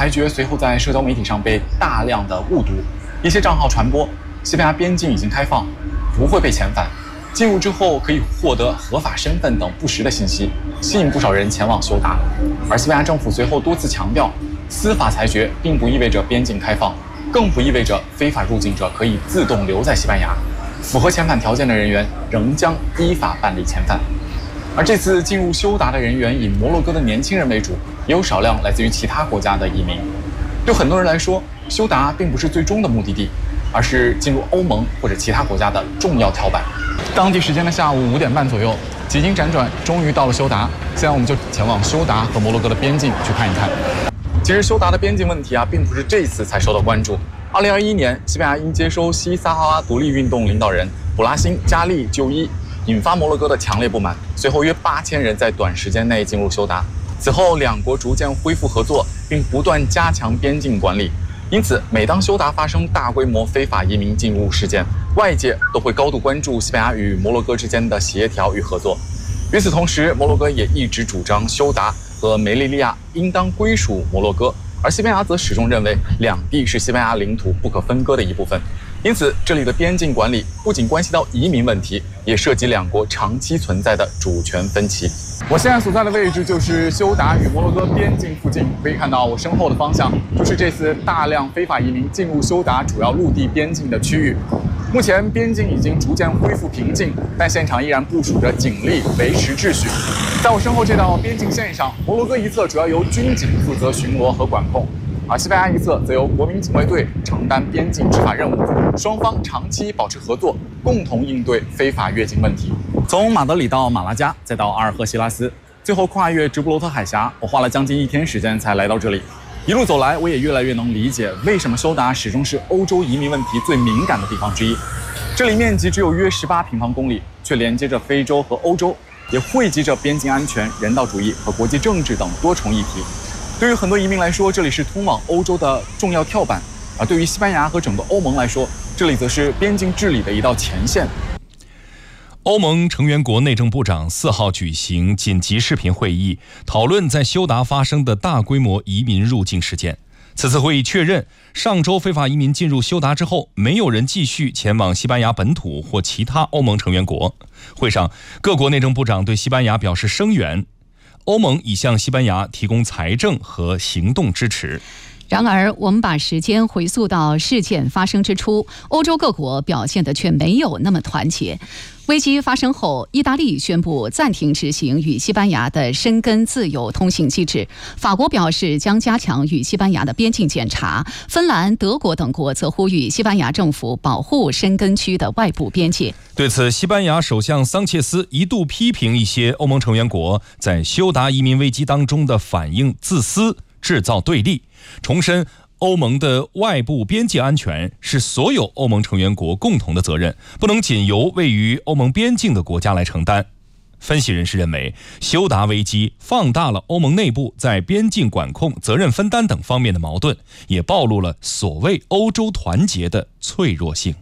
裁决随后在社交媒体上被大量的误读，一些账号传播西班牙边境已经开放，不会被遣返，进入之后可以获得合法身份等不实的信息，吸引不少人前往休达。而西班牙政府随后多次强调，司法裁决并不意味着边境开放，更不意味着非法入境者可以自动留在西班牙，符合遣返条件的人员仍将依法办理遣返。而这次进入休达的人员以摩洛哥的年轻人为主，也有少量来自于其他国家的移民。对很多人来说，休达并不是最终的目的地，而是进入欧盟或者其他国家的重要跳板。当地时间的下午5点半左右，几经辗转，终于到了休达。现在我们就前往休达和摩洛哥的边境去看一看。其实休达的边境问题并不是这次才受到关注。2021年，西班牙因接收西撒哈拉独立运动领导人布拉辛·加利就医，引发摩洛哥的强烈不满。随后约8000人在短时间内进入休达。此后，两国逐渐恢复合作，并不断加强边境管理。因此，每当休达发生大规模非法移民进入事件，外界都会高度关注西班牙与摩洛哥之间的协调与合作。与此同时，摩洛哥也一直主张休达和梅利利亚应当归属摩洛哥，而西班牙则始终认为两地是西班牙领土不可分割的一部分。因此，这里的边境管理不仅关系到移民问题，也涉及两国长期存在的主权分歧。我现在所在的位置就是休达与摩洛哥边境附近，可以看到我身后的方向就是这次大量非法移民进入休达主要陆地边境的区域。目前边境已经逐渐恢复平静，但现场依然部署着警力维持秩序。在我身后这道边境线上，摩洛哥一侧主要由军警负责巡逻和管控，而西班牙一侧则由国民警卫队承担边境执法任务。双方长期保持合作，共同应对非法越境问题。从马德里到马拉加，再到阿尔赫西拉斯，最后跨越直布罗陀海峡，我花了将近1天时间才来到这里。一路走来，我也越来越能理解为什么休达始终是欧洲移民问题最敏感的地方之一。这里面积只有约18平方公里，却连接着非洲和欧洲，也汇集着边境安全、人道主义和国际政治等多重议题。对于很多移民来说，这里是通往欧洲的重要跳板；而对于西班牙和整个欧盟来说，这里则是边境治理的一道前线。 欧盟成员国内政部长4号举行紧急视频会议，讨论在休达发生的大规模移民入境事件。此次会议确认，上周非法移民进入休达之后，没有人继续前往西班牙本土或其他欧盟成员国。会上，各国内政部长对西班牙表示声援，欧盟已向西班牙提供财政和行动支持。 然而，我们把时间回溯到事件发生之初，欧洲各国表现的却没有那么团结。危机发生后，意大利宣布暂停执行与西班牙的申根自由通行机制，法国表示将加强与西班牙的边境检查，芬兰、德国等国则呼吁西班牙政府保护申根区的外部边界。 对此，西班牙首相桑切斯一度批评一些欧盟成员国在休达移民危机当中的反应自私，制造对立，重申欧盟的外部边界安全是所有欧盟成员国共同的责任，不能仅由位于欧盟边境的国家来承担。分析人士认为，休达危机放大了欧盟内部在边境管控、责任分担等方面的矛盾，也暴露了所谓欧洲团结的脆弱性。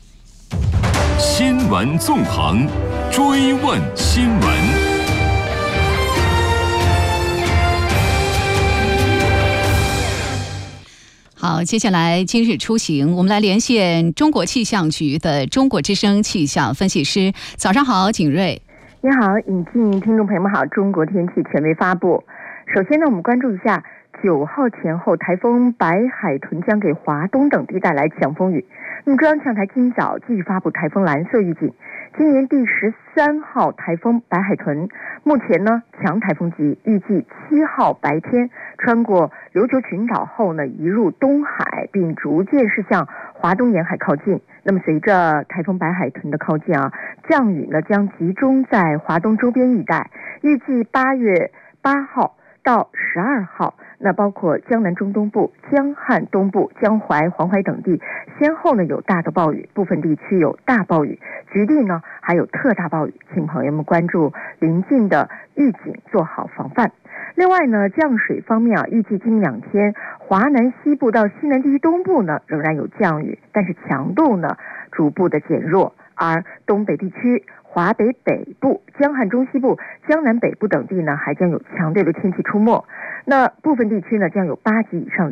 新闻纵横，追问新闻。 好，接下来今日出行，我们来连线中国气象局的中国之声气象分析师。早上好，景瑞。 你好，尹静，听众朋友们好。中国天气权威发布。首先呢，我们关注一下9号前后，台风白海豚将给华东等地带来强风雨。那么中央气象台今早继续发布台风蓝色预警，今年第13号台风白海豚，目前呢强台风级，预计7号白天穿过琉球群岛后呢移入东海，并逐渐是向华东沿海靠近。那么随着台风白海豚的靠近降雨呢将集中在华东周边一带，预计8月8号到12号，那包括江南中东部、江汉东部、江淮、黄淮等地，先后呢有大的暴雨，部分地区有大暴雨，局地呢还有特大暴雨，请朋友们关注临近的预警，做好防范。另外呢，降水方面预计今2天华南西部到西南地区东部呢仍然有降雨，但是强度呢逐步的减弱，而东北地区、华北北部、江汉中西部、江南北部等地呢还将有强烈的天气出没，那部分地区呢将有8级以上的